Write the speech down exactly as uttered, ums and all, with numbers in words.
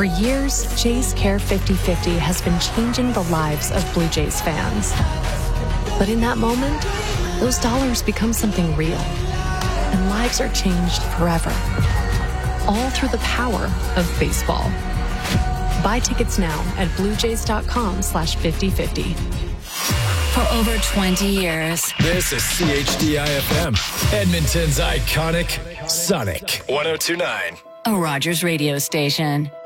For years, Jays Care fifty fifty has been changing the lives of Blue Jays fans. But in that moment, those dollars become something real, and lives are changed forever. All through the power of baseball. Buy tickets now at bluejays.com slash 5050. For over twenty years. This is C H D I F M, Edmonton's iconic Sonic one oh two point nine. A Rogers radio station.